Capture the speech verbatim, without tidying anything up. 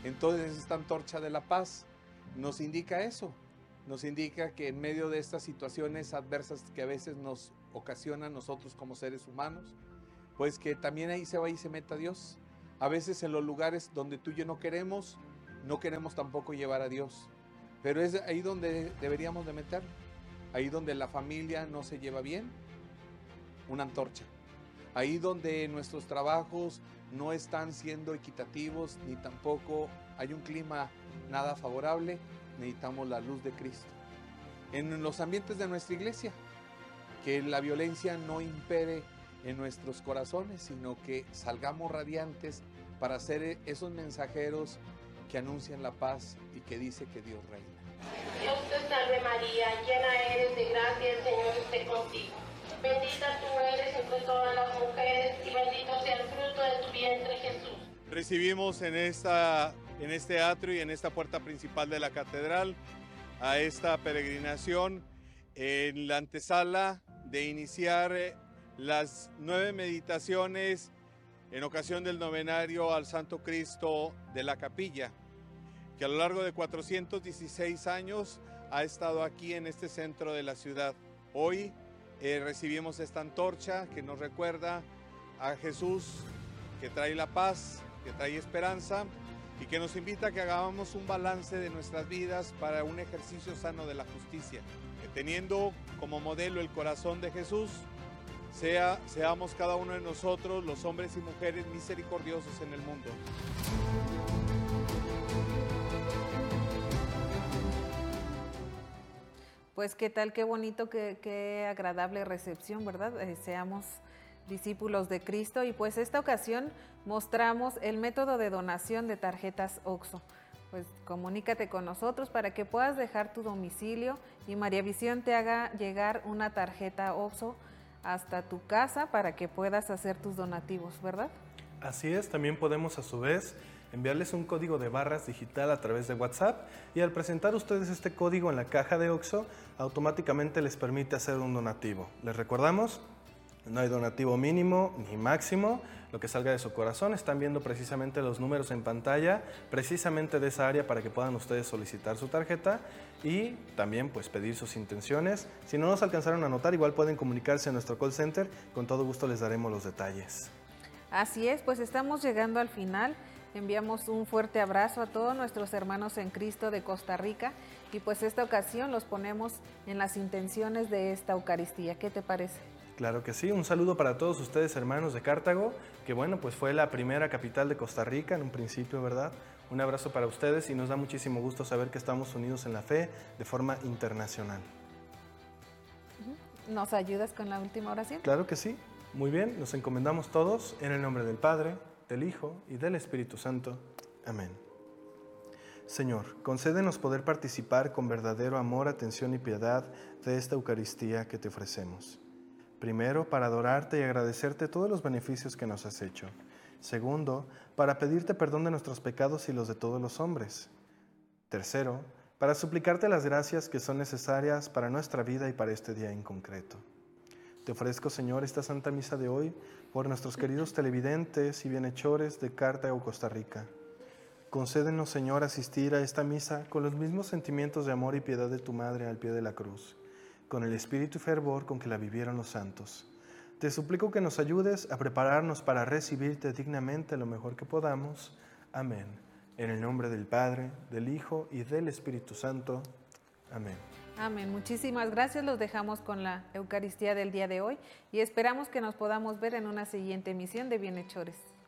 Entonces esta antorcha de la paz nos indica eso, nos indica que en medio de estas situaciones adversas que a veces nos ocasionan nosotros como seres humanos, pues que también ahí se va y se meta Dios. A veces en los lugares donde tú y yo no queremos, no queremos tampoco llevar a Dios, pero es ahí donde deberíamos de meterlo, ahí donde la familia no se lleva bien, una antorcha. Ahí donde nuestros trabajos no están siendo equitativos, ni tampoco hay un clima nada favorable, necesitamos la luz de Cristo. En los ambientes de nuestra iglesia, que la violencia no impere en nuestros corazones, sino que salgamos radiantes para ser esos mensajeros que anuncian la paz y que dice que Dios reina. Dios te salve María, llena eres de gracia, el Señor esté contigo. Bendita tú eres entre todas las mujeres y bendito sea el fruto de tu vientre, Jesús. Recibimos en, esta, en este atrio y en esta puerta principal de la catedral a esta peregrinación en la antesala de iniciar las nueve meditaciones en ocasión del novenario al Santo Cristo de la Capilla, que a lo largo de cuatrocientos dieciséis años ha estado aquí en este centro de la ciudad. Hoy eh, recibimos esta antorcha que nos recuerda a Jesús, que trae la paz, que trae esperanza y que nos invita a que hagamos un balance de nuestras vidas para un ejercicio sano de la justicia, que teniendo como modelo el corazón de Jesús, sea, seamos cada uno de nosotros los hombres y mujeres misericordiosos en el mundo. Pues qué tal, qué bonito, qué, qué agradable recepción, ¿verdad? Eh, seamos discípulos de Cristo y pues esta ocasión mostramos el método de donación de tarjetas OXXO. Pues comunícate con nosotros para que puedas dejar tu domicilio y María Visión te haga llegar una tarjeta OXXO hasta tu casa para que puedas hacer tus donativos, ¿verdad? Así es, también podemos a su vez enviarles un código de barras digital a través de WhatsApp y al presentar ustedes este código en la caja de OXXO, automáticamente les permite hacer un donativo. Les recordamos, no hay donativo mínimo ni máximo, lo que salga de su corazón. Están viendo precisamente los números en pantalla, precisamente de esa área para que puedan ustedes solicitar su tarjeta y también pues pedir sus intenciones. Si no nos alcanzaron a anotar, igual pueden comunicarse a nuestro call center, con todo gusto les daremos los detalles. Así es, pues estamos llegando al final. Enviamos un fuerte abrazo a todos nuestros hermanos en Cristo de Costa Rica y pues esta ocasión los ponemos en las intenciones de esta Eucaristía. ¿Qué te parece? Claro que sí, un saludo para todos ustedes hermanos de Cartago, que bueno, pues fue la primera capital de Costa Rica en un principio, ¿verdad? Un abrazo para ustedes y nos da muchísimo gusto saber que estamos unidos en la fe de forma internacional. ¿Nos ayudas con la última oración? Claro que sí, muy bien, nos encomendamos todos en el nombre del Padre, del Hijo y del Espíritu Santo. Amén. Señor, concédenos poder participar con verdadero amor, atención y piedad de esta Eucaristía que te ofrecemos. Primero, para adorarte y agradecerte todos los beneficios que nos has hecho. Segundo, para pedirte perdón de nuestros pecados y los de todos los hombres. Tercero, para suplicarte las gracias que son necesarias para nuestra vida y para este día en concreto. Te ofrezco, Señor, esta Santa Misa de hoy por nuestros queridos televidentes y bienhechores de Cartago, Costa Rica. Concédenos, Señor, asistir a esta misa con los mismos sentimientos de amor y piedad de tu Madre al pie de la cruz, con el espíritu y fervor con que la vivieron los santos. Te suplico que nos ayudes a prepararnos para recibirte dignamente lo mejor que podamos. Amén. En el nombre del Padre, del Hijo y del Espíritu Santo. Amén. Amén. Muchísimas gracias. Los dejamos con la Eucaristía del día de hoy y esperamos que nos podamos ver en una siguiente emisión de Bienhechores.